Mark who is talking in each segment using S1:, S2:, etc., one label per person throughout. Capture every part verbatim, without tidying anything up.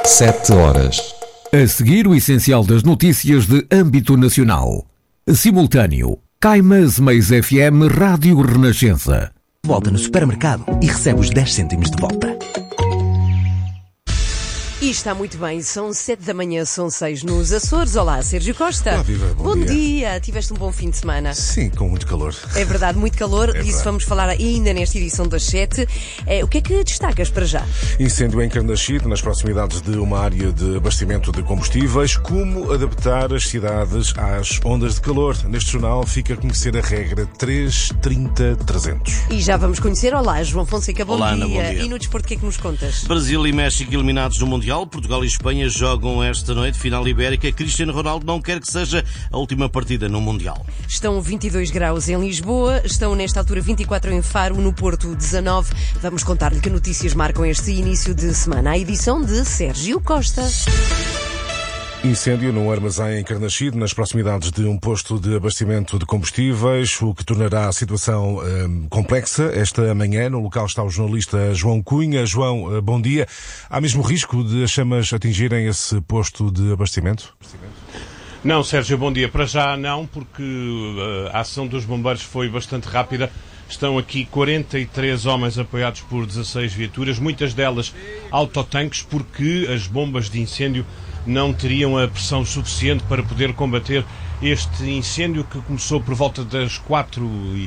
S1: Sete horas.
S2: A seguir, o essencial das notícias de âmbito nacional. Simultâneo. Caimás Mais F M Rádio Renascença.
S3: Volta no supermercado e recebe os dez cêntimos de volta.
S4: E está muito bem, são sete da manhã, são seis nos Açores. Olá, Sérgio Costa.
S5: Olá, viva, bom,
S4: bom dia.
S5: dia.
S4: Tiveste um bom fim de semana?
S5: Sim, com muito calor.
S4: É verdade, muito calor.
S5: É
S4: Disso
S5: verdade.
S4: vamos falar ainda nesta edição das sete. É, o que é que destacas para já?
S5: Incêndio em Carnaxide, nas proximidades de uma área de abastecimento de combustíveis. Como adaptar as cidades às ondas de calor? Neste jornal fica a conhecer a regra três trinta trezentos.
S4: E já vamos conhecer. Olá, João Fonseca, bom,
S6: Olá,
S4: dia.
S6: Ana, bom dia.
S4: E no desporto, o que é que nos contas?
S6: Brasil e México eliminados no Mundial. Portugal e Espanha jogam esta noite, final ibérica. Cristiano Ronaldo não quer que seja a última partida no Mundial.
S4: Estão vinte e dois graus em Lisboa, estão nesta altura vinte e quatro em Faro, no Porto dezanove. Vamos contar-lhe que notícias marcam este início de semana. A edição de Sérgio Costa.
S5: Incêndio num armazém em Carnaxide, nas proximidades de um posto de abastecimento de combustíveis, o que tornará a situação hum, complexa. Esta manhã, no local está o jornalista João Cunha. João, bom dia. Há mesmo risco de as chamas atingirem esse posto de abastecimento?
S7: Não, Sérgio, bom dia. Para já não, porque uh, a ação dos bombeiros foi bastante rápida. Estão aqui quarenta e três homens apoiados por dezasseis viaturas, muitas delas autotanques, porque as bombas de incêndio não teriam a pressão suficiente para poder combater este incêndio que começou por volta das quatro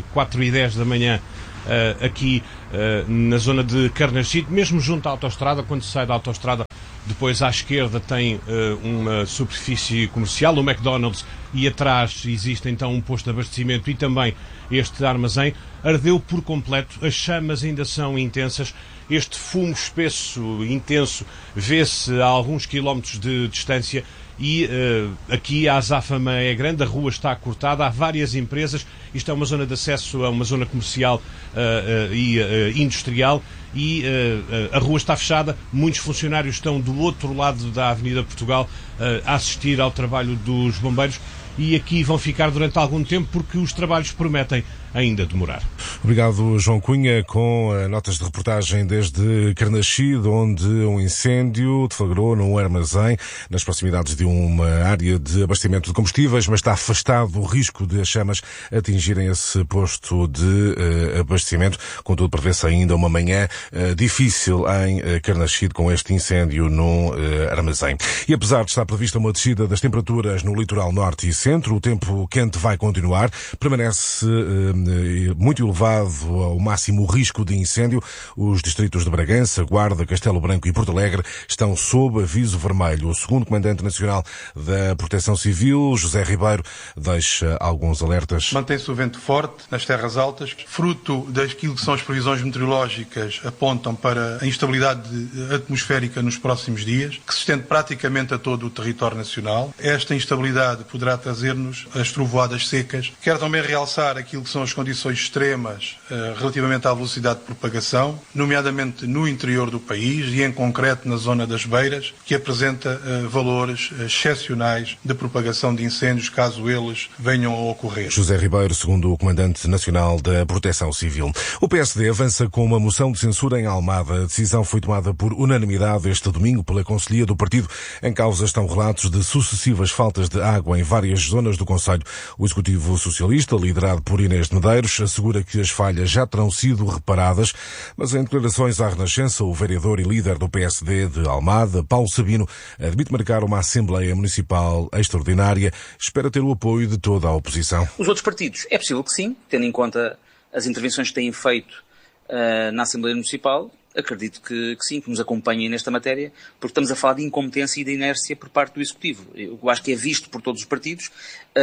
S7: e dez da manhã uh, aqui uh, na zona de Carnaxide, mesmo junto à autoestrada. Quando se sai da autoestrada, depois à esquerda tem uh, uma superfície comercial, o McDonald's, e atrás existe então um posto de abastecimento e também este armazém. Ardeu por completo, as chamas ainda são intensas. Este fumo espesso, intenso, vê-se a alguns quilómetros de distância e uh, aqui a azáfama é grande, a rua está cortada, há várias empresas. Isto é uma zona de acesso a uma zona comercial uh, uh, e uh, industrial e uh, uh, a rua está fechada. Muitos funcionários estão do outro lado da Avenida Portugal uh, a assistir ao trabalho dos bombeiros e aqui vão ficar durante algum tempo porque os trabalhos prometem ainda demorar.
S5: Obrigado, João Cunha, com uh, notas de reportagem desde Carnaxide, onde um incêndio deflagrou num armazém nas proximidades de uma área de abastecimento de combustíveis, mas está afastado o risco de as chamas atingirem esse posto de uh, abastecimento. Contudo, prevê-se ainda uma manhã uh, difícil em uh, Carnaxide com este incêndio no uh, armazém. E apesar de estar prevista uma descida das temperaturas no litoral norte e centro, o tempo quente vai continuar, permanece uh, muito elevado ao máximo o risco de incêndio. Os distritos de Bragança, Guarda, Castelo Branco e Porto Alegre estão sob aviso vermelho. O segundo Comandante Nacional da Proteção Civil, José Ribeiro, deixa alguns alertas.
S8: Mantém-se o vento forte nas terras altas, fruto daquilo que são as previsões meteorológicas, apontam para a instabilidade atmosférica nos próximos dias, que se estende praticamente a todo o território nacional. Esta instabilidade poderá trazer-nos as trovoadas secas. Quero também realçar aquilo que são as condições extremas uh, relativamente à velocidade de propagação, nomeadamente no interior do país e, em concreto, na zona das Beiras, que apresenta uh, valores excepcionais de propagação de incêndios, caso eles venham a ocorrer.
S5: José Ribeiro, segundo o Comandante Nacional da Proteção Civil. O P S D avança com uma moção de censura em Almada. A decisão foi tomada por unanimidade este domingo pela Conselhia do Partido. Em causa estão relatos de sucessivas faltas de água em várias zonas do concelho. O Executivo Socialista, liderado por Inês de Medeiros, assegura que as falhas já terão sido reparadas, mas em declarações à Renascença, o vereador e líder do P S D de Almada, Paulo Sabino, admite marcar uma Assembleia Municipal extraordinária. Espera ter o apoio de toda a oposição.
S9: Os outros partidos, é possível que sim, tendo em conta as intervenções que têm feito uh, na Assembleia Municipal. Acredito que, que sim, que nos acompanhem nesta matéria, porque estamos a falar de incompetência e de inércia por parte do Executivo. Eu acho que é visto por todos os partidos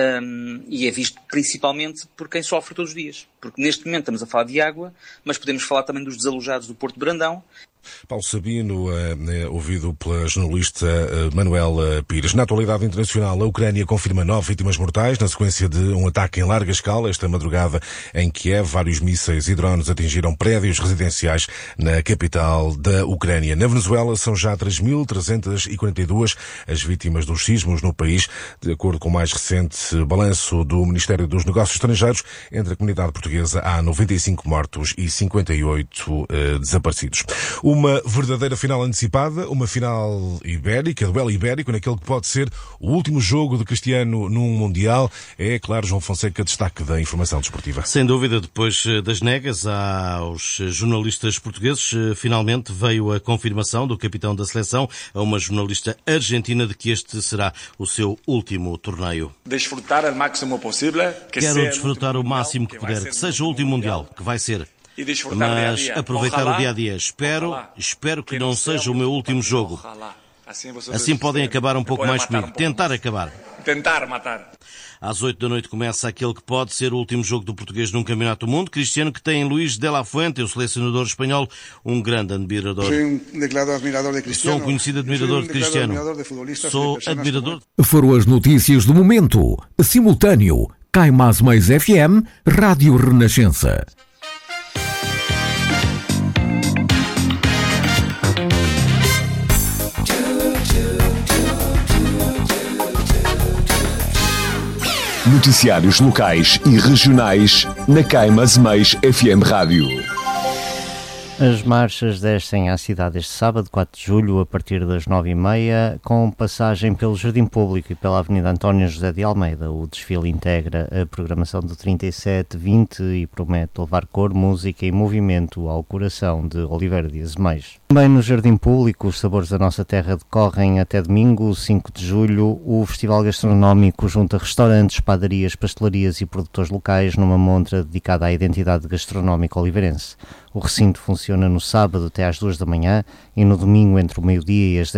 S9: um, e é visto principalmente por quem sofre todos os dias. Porque neste momento estamos a falar de água, mas podemos falar também dos desalojados do Porto de Brandão.
S5: Paulo Sabino, eh, ouvido pela jornalista eh, Manuela Pires. Na atualidade internacional, a Ucrânia confirma nove vítimas mortais na sequência de um ataque em larga escala. Esta madrugada em Kiev, vários mísseis e drones atingiram prédios residenciais na capital da Ucrânia. Na Venezuela, são já três mil trezentas e quarenta e duas as vítimas dos sismos no país, de acordo com o mais recente balanço do Ministério dos Negócios Estrangeiros. Entre a comunidade portuguesa há noventa e cinco mortos e cinquenta e oito eh, desaparecidos. O Uma verdadeira final antecipada, uma final ibérica, duelo ibérico, naquele que pode ser o último jogo de Cristiano num Mundial. É, claro, João Fonseca, destaque da informação desportiva.
S6: Sem dúvida, depois das negas aos jornalistas portugueses, finalmente veio a confirmação do capitão da seleção, a uma jornalista argentina, de que este será o seu último torneio.
S1: Desfrutar o máximo possível.
S6: Quero desfrutar o máximo que puder, que seja o último Mundial, que vai ser. Mas aproveitar o dia-a-dia. Espero, espero que não seja o meu último jogo. Assim podem acabar um pouco mais comigo. Tentar acabar.
S1: Tentar matar.
S6: Às oito da noite começa aquele que pode ser o último jogo do português num campeonato do mundo. Cristiano, que tem Luís de la Fuente, o selecionador espanhol, um grande admirador. Sou um conhecido admirador de Cristiano. Sou admirador.
S2: Foram as notícias do momento. Simultâneo. Cai Mais Mais F M, Rádio Renascença.
S10: Noticiários locais e regionais na Cai Mais Mais F M Rádio.
S11: As marchas descem à cidade este sábado, quatro de julho, a partir das nove e meia, com passagem pelo Jardim Público e pela Avenida António José de Almeida. O desfile integra a programação do trinta e sete vinte e promete levar cor, música e movimento ao coração de Oliveira de Azeméis. Também no Jardim Público, os sabores da nossa terra decorrem até domingo, cinco de julho. O Festival Gastronómico junta restaurantes, padarias, pastelarias e produtores locais numa montra dedicada à identidade gastronómica oliveirense. O recinto funciona no sábado até às duas da manhã e no domingo entre o meio-dia e as dez